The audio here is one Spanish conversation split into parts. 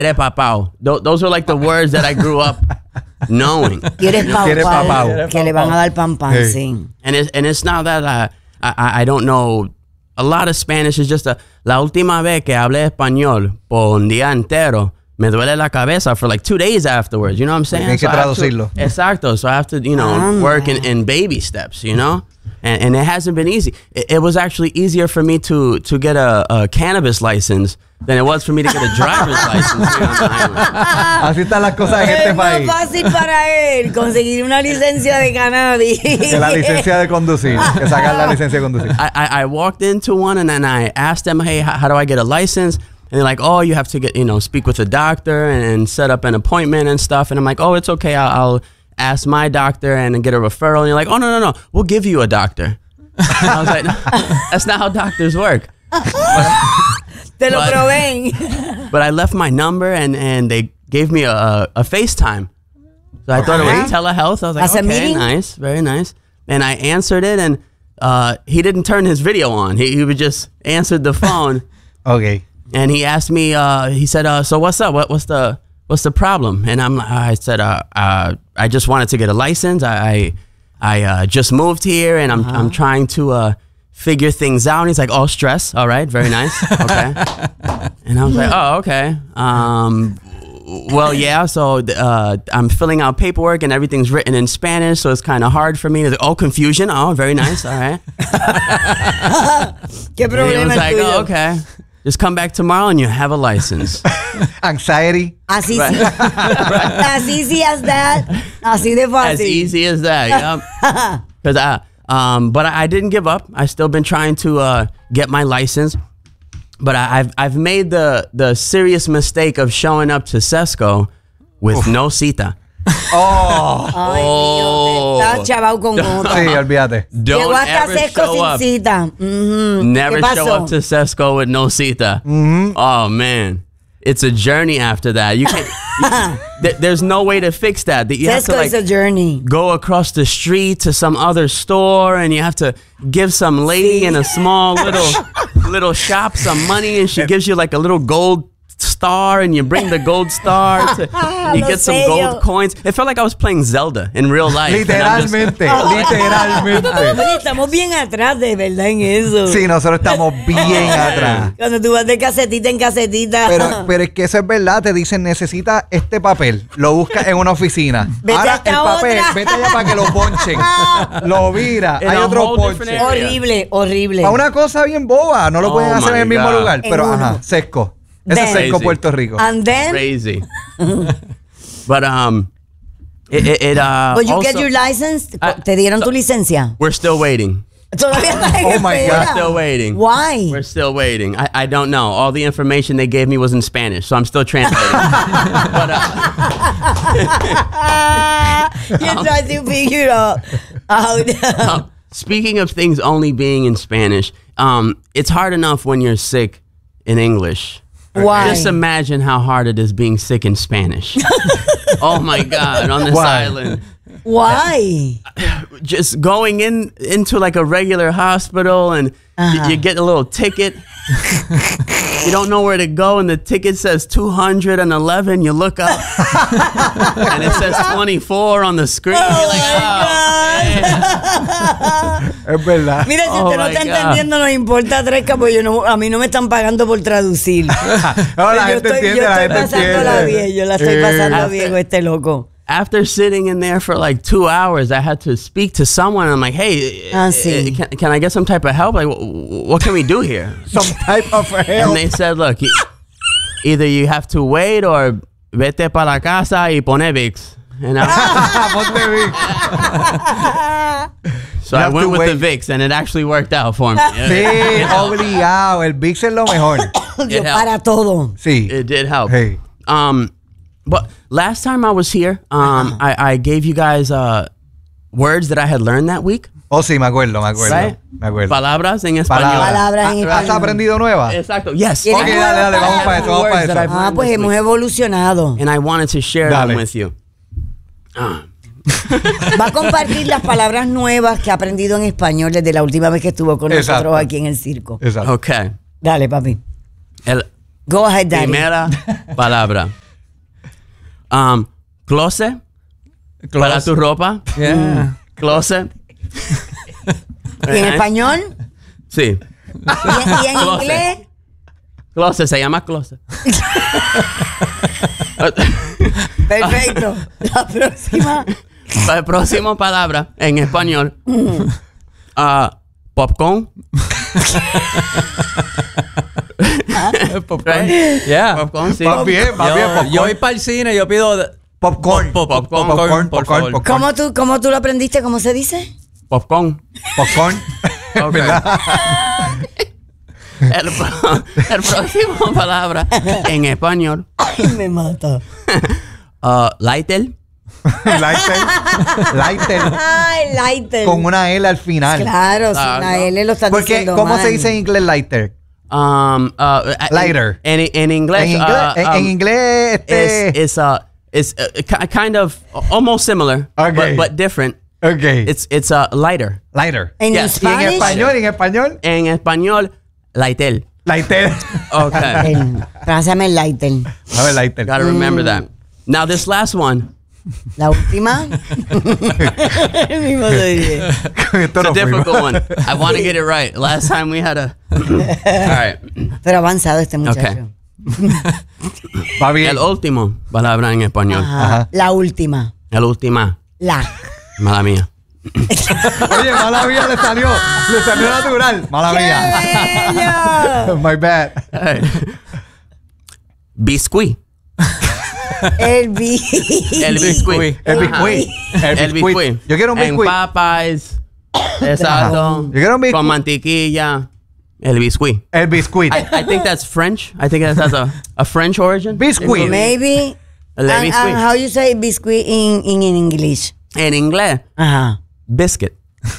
quiere papao. Those are like the words that I grew up knowing. Quieres papao. Que le van a dar pan, sí. And it's not that I don't know a lot of Spanish. It's just la última vez que hablé español por un día entero, me duele la cabeza for like 2 days afterwards. You know what I'm saying? Tienes que traducirlo. Exacto. So I have to, work in baby steps, And it hasn't been easy. It was actually easier for me to get a cannabis license than it was for me to get a driver's license here on the island. Así están las cosas en este país. Es más fácil para él conseguir una licencia de cannabis que la licencia de conducir, que sacar la licencia de conducir. I walked into one and then I asked them, hey, how do I get a license? And they're like, oh, you have to get, speak with a doctor and set up an appointment and stuff. And I'm like, oh, it's okay. I'll ask my doctor and get a referral. And you're like, oh, no. We'll give you a doctor. And I was like, no, that's not how doctors work. Te lo proveen. But I left my number and they gave me a FaceTime. So I thought it was telehealth. I was like, okay, nice, very nice. And I answered it and he didn't turn his video on. He would just answered the phone. Okay. And he asked me, he said, so what's up? What's the problem? And I said, I just wanted to get a license. I just moved here and I'm trying to figure things out. And he's like, oh, stress. All right. Very nice. Okay. And I was like, oh, okay. Well, yeah. So I'm filling out paperwork and everything's written in Spanish. So it's kind of hard for me. Oh, confusion. Oh, very nice. All right. ¿Qué problema he was like, tuyo? oh, okay. Just come back tomorrow and you have a license. Anxiety. Así sí. As easy as that. Así de fácil. As easy as that, yeah. But I didn't give up. I've still been trying to get my license. But I've made the serious mistake of showing up to Sesco with no cita. Ay, Dios, estás chavao con otra. Sí, olvídate. Llegó hasta Sesco sin cita. Never show up to Sesco with no cita. Oh, man. It's a journey after that. You can't. There's no way to fix that. You have to is a journey. Go across the street to some other store, and you have to give some lady in a small little shop some money, and she gives you like a little gold star, and you bring the gold star. You get some gold coins. It felt like I was playing Zelda in real life. Literalmente. Pero estamos bien atrás de verdad en eso. Sí, nosotros estamos bien atrás. Cuando tú vas de casetita en casetita. Pero es que eso es verdad. Te dicen, necesita este papel. Lo buscas en una oficina. Ahora el papel, vete allá para que lo ponchen. Lo vira. Hay otro ponche. Horrible. A una cosa bien boba. No lo pueden hacer en el mismo lugar. Pero Sesco. Ese es Sesco, Puerto Rico. And then? Crazy. But But you get your license? ¿Te dieron tu licencia? We're still waiting. Todavía estás en espera. We're still waiting. Why? We're still waiting. I don't know. All the information they gave me was in Spanish, so I'm still translating. But you're trying to figure out. Speaking of things only being in Spanish, it's hard enough when you're sick in English. Why? Just imagine how hard it is being sick in Spanish. Oh my God, on this island. Why? Just going into like a regular hospital and you get a little ticket. You don't know where to go and the ticket says 211. You look up and it says 24 on the screen. Oh, you're like, Es verdad. Mira, si usted no está entendiendo, nos importa tresca, porque a mí no me están pagando por traducir. No, la gente entiende, la gente entiende. Yo la estoy pasando bien, este loco. After sitting in there for like 2 hours, I had to speak to someone. I'm like, hey, can I get some type of help? Like, what can we do here? Some type of help. And they said, look, either you have to wait or vete para la casa y pone Vicks. And so I went with the Vicks, and it actually worked out for me. Sí, obligado. El Vicks es lo mejor. Para todo. Sí. It did help. Hey. But last time I was here, I gave you guys words that I had learned that week. Oh, sí, me acuerdo. Right? Me acuerdo. Palabras en español. Palabras en español. ¿Has aprendido nuevas? Exacto. Yes. Ok, dale, vamos para eso, Pues hemos evolucionado. And I wanted to share them with you. Va a compartir las palabras nuevas que ha aprendido en español desde la última vez que estuvo con nosotros aquí en el circo. Exacto. Okay. Dale, papi. Go ahead, Daddy. Primera palabra. Closet. Para tu ropa. Yeah. Closet. ¿Y en español? Sí. ¿Y en Closet. inglés? Closet, se llama closet. Perfecto. La próxima. La próxima palabra en español. Popcorn. Popcorn. Right? Yeah. Popcorn, sí. Va bien, popcorn. Yo voy para el cine, yo pido Popcorn. popcorn, por favor. ¿Cómo tú lo aprendiste? ¿Cómo se dice? Popcorn. Popcorn. Ok. El próximo palabra en español. Ay, me mata. Lighter. Lighter. Ay, lighter. Con una L al final. Claro, sin la L lo estás Porque, diciendo ¿cómo mal. se dice en inglés lighter? En Lighter. inglés. En inglés, It's kind of almost similar, Okay. but different. Okay. It's lighter. Lighter. ¿En Yes. ¿Y en Spanish? español? En español, lighter. Lighter. Okay. Pásame el lighter. A ver, lighter. Gotta remember that. Now this last one, La última. El mismo se dice. Esto it's a no fue difficult igual. one. I want to get it right. Last time we had a. All right. Pero avanzado este muchacho. Va bien. El último palabra en español. Ajá. La última. El última. La. Mala mía. Oye, mala mía le salió natural. Mala mía. ¡Qué bello! My bad. All right. Biscuit. El biscuit. El biscuit. El Ajá. biscuit. El biscuit. Yo quiero un En biscuit. Popeyes. Exacto. Yo quiero un biscuit. Con mantequilla. El biscuit. El biscuit. I think that's French. I think that has a French origin. Biscuit. Maybe. El biscuit. And how you say biscuit in English? En inglés, Ajá. biscuit.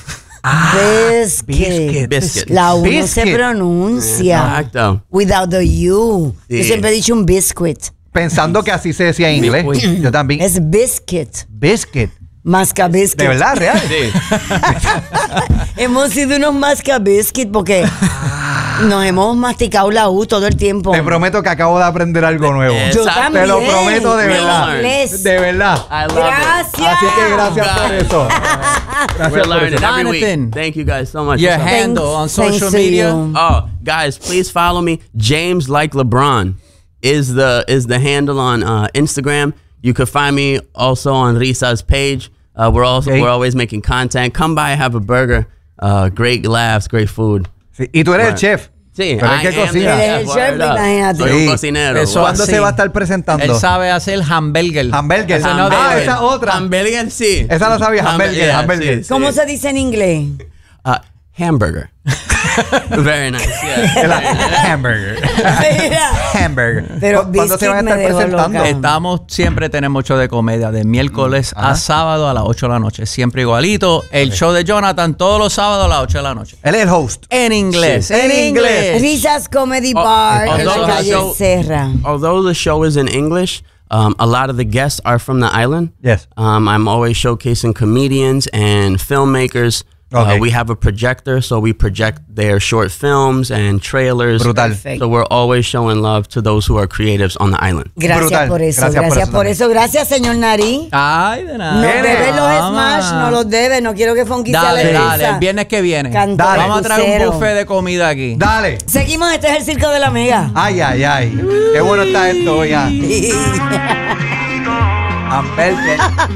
Biscuit. Biscuit. La U no Biscuit. se pronuncia. Exacto. Without the U. Sí. Yo siempre he dicho un biscuit. Pensando que así se decía en inglés. Yo también. Es biscuit. Biscuit. Masca biscuit. De verdad, real. Sí. Hemos sido unos masca biscuit porque nos hemos masticado la U todo el tiempo. Te prometo que acabo de aprender algo nuevo. Yo Exacto. también. Te lo prometo de We verdad. learned. Inglés. De verdad. I love Gracias. Así que gracias por eso. it. Gracias We're por learning eso. every Jonathan. week. Thank you guys so much. Your What's up? handle on social Thanks to media. you. Oh, guys, please follow me. James like LeBron is the handle on Instagram. You could find me also on Risa's page. We're always making content. Come by, have a burger. Great laughs, great food. Sí, y tú eres el chef. Sí, Pero es que I am cocina. the Eres el chef, chef, word up. imagínate. Soy Sí. un cocinero. Eso ¿Cuándo Sí. se va a estar presentando? Él sabe hacer hamburger. Hamburger. Ese no Ah, debe. esa otra. Hamburger, sí. Esa la sabía, hamburger. sí, sí. ¿Cómo se dice en inglés? Hamburger. Very nice. Yeah. El hamburger. Mira. Hamburger. Pero ¿Cuándo se van a biscuit estar me dejó presentando? loca. Siempre tenemos show de comedia de miércoles a sábado a las 8 de la noche. Siempre igualito. El show de Jonathan todos los sábados a las 8 de la noche. Él es el host. En inglés. Sí. En En inglés. inglés. Risas Comedy Bar en la although the calle show- Serra. Although the show is in English, a lot of the guests are from the island. Yes. I'm always showcasing comedians and filmmakers. Okay. We have a projector, so we project their short films and trailers. Brutal. Perfecto. So we're always showing love to those who are creatives on the island. Gracias Brutal. por eso, Gracias por gracias eso por también. eso. Gracias, señor Nari. Ay, de nada. Nos Nene. debe los Vamos. Smash, no los debe. No quiero que Fonky sea Dale, la dale. risa. El viernes que viene. Canto Dale. Vamos a traer un crucero. buffet de comida aquí. Dale. Seguimos, este es el Circo de la Mega. Ay, ay, ay. Qué bueno está esto, ya. Hamburger.